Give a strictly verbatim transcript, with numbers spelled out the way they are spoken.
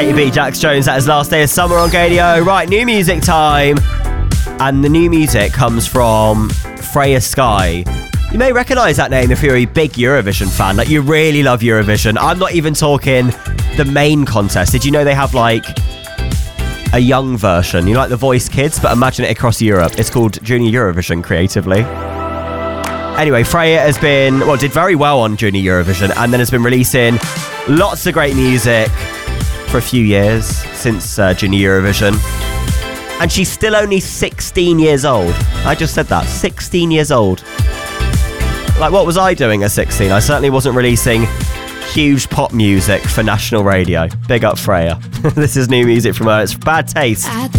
Katy B, Jax Jones, that is Last Day of Summer on Gadio. Right, new music time. And the new music comes from Freya Sky. You may recognise that name if you're a big Eurovision fan. Like, you really love Eurovision. I'm not even talking the main contest. Did you know they have, like, a young version? You know, like The Voice Kids, but imagine it across Europe. It's called Junior Eurovision, creatively. Anyway, Freya has been, well, did very well on Junior Eurovision and then has been releasing lots of great music for a few years since uh, Junior Eurovision. And she's still only sixteen years old. I just said that, sixteen years old. Like, what was I doing at sixteen? I certainly wasn't releasing huge pop music for national radio. Big up Freya. This is new music from her. It's Bad Taste.